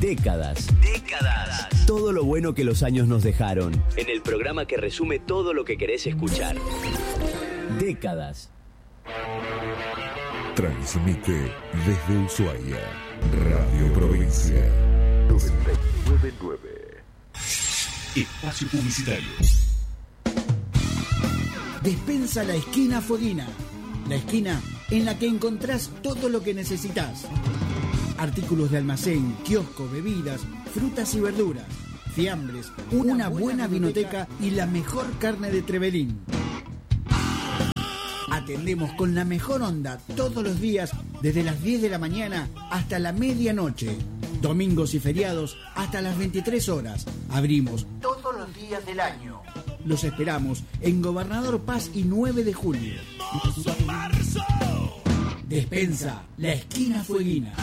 Décadas. Todo lo bueno que los años nos dejaron. En el programa que resume todo lo que querés escuchar. Décadas. Transmite desde Ushuaia, Radio Provincia 999. Espacio publicitario. Despensa La Esquina Fueguina. La esquina en la que encontrás todo lo que necesitas. Artículos de almacén, kiosco, bebidas, frutas y verduras, fiambres, una buena vinoteca y la mejor carne de Trevelín. Atendemos con la mejor onda todos los días desde las 10 de la mañana hasta la medianoche. Domingos y feriados hasta las 23 horas. Abrimos todos los días del año. Los esperamos en Gobernador Paz y 9 de julio. Despensa La Esquina Fueguina.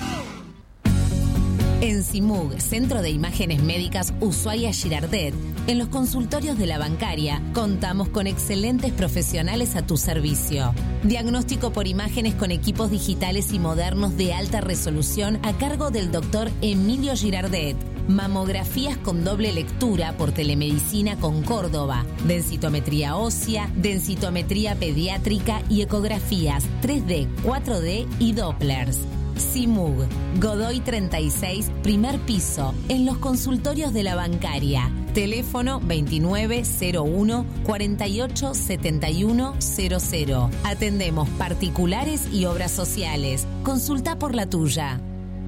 En CIMUG, Centro de Imágenes Médicas Ushuaia Girardet, en los consultorios de la bancaria, contamos con excelentes profesionales a tu servicio. Diagnóstico por imágenes con equipos digitales y modernos de alta resolución a cargo del doctor Emilio Girardet. Mamografías con doble lectura por telemedicina con Córdoba, densitometría ósea, densitometría pediátrica y ecografías 3D, 4D y Dopplers. CIMUG, Godoy 36, primer piso, en los consultorios de la bancaria. Teléfono 2901 48 71 00. Atendemos particulares y obras sociales. Consulta por la tuya.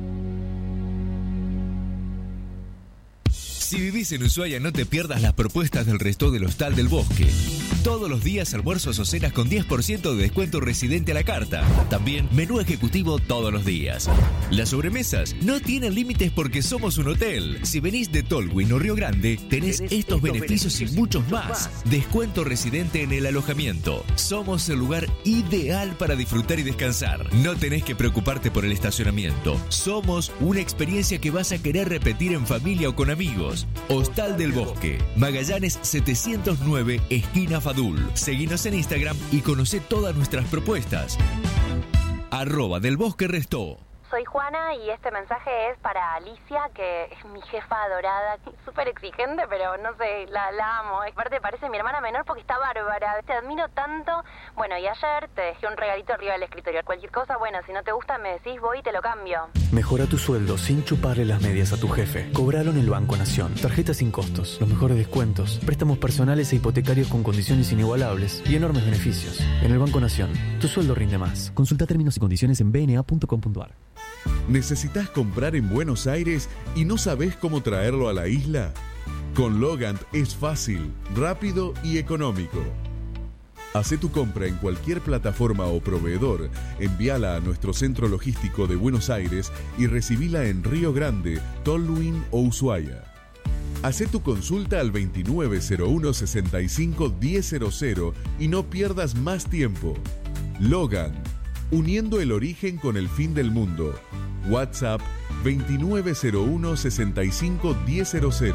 Si vivís en Ushuaia, no te pierdas las propuestas del resto del Hostal del Bosque. Todos los días almuerzos o cenas con 10% de descuento residente a la carta. También menú ejecutivo todos los días. Las sobremesas no tienen límites porque somos un hotel. Si venís de Tolwyn o Río Grande, tenés estos beneficios y muchos más. Descuento residente en el alojamiento. Somos el lugar ideal para disfrutar y descansar. No tenés que preocuparte por el estacionamiento. Somos una experiencia que vas a querer repetir en familia o con amigos. Hostal del Bosque, Magallanes 709, esquina Fadul. Seguinos en Instagram y conocé todas nuestras propuestas. @delbosquerestó. Soy Juana y este mensaje es para Alicia, que es mi jefa adorada, súper exigente, pero no sé, la amo. Aparte parece mi hermana menor porque está bárbara, te admiro tanto. Bueno, y ayer te dejé un regalito arriba del escritorio. Cualquier cosa, bueno, si no te gusta me decís, voy y te lo cambio. Mejora tu sueldo sin chuparle las medias a tu jefe. Cobralo en el Banco Nación. Tarjetas sin costos, los mejores descuentos, préstamos personales e hipotecarios con condiciones inigualables y enormes beneficios. En el Banco Nación, tu sueldo rinde más. Consulta términos y condiciones en bna.com.ar. ¿Necesitas comprar en Buenos Aires y no sabés cómo traerlo a la isla? Con Logant es fácil, rápido y económico. Hacé tu compra en cualquier plataforma o proveedor, envíala a nuestro centro logístico de Buenos Aires y recibila en Río Grande, Tolwyn o Ushuaia. Hacé tu consulta al 2901 65 1000 y no pierdas más tiempo. Logan, uniendo el origen con el fin del mundo. WhatsApp 2901 65 1000.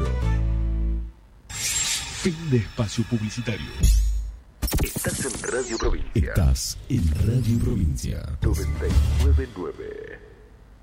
Fin de espacio publicitario. Estás en Radio Provincia. Estás en Radio Provincia 999.